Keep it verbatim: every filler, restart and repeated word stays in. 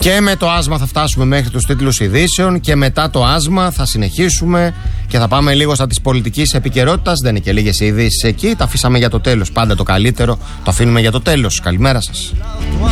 Και με το άσμα θα φτάσουμε μέχρι τους τίτλους ειδήσεων και μετά το άσμα θα συνεχίσουμε και θα πάμε λίγο στα της πολιτικής επικαιρότητας. Δεν είναι και λίγες ειδήσεις εκεί, τα αφήσαμε για το τέλος. Πάντα το καλύτερο το αφήνουμε για το τέλος. Καλημέρα σας.